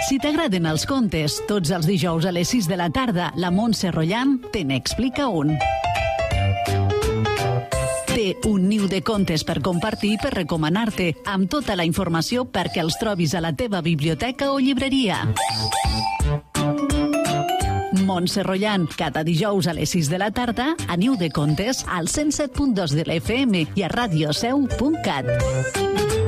Si t'agraden els contes, tots els dijous a les 6 de la tarda, la Montse Rotllan te n'explica un. Té un niu de contes per compartir i per recomanar-te, amb tota la informació perquè els trobis a la teva biblioteca o llibreria. Montse Rotllan, cada dijous a les 6 de la tarda, a Niu de Contes, al 107.2 de l'FM i a radioseu.cat.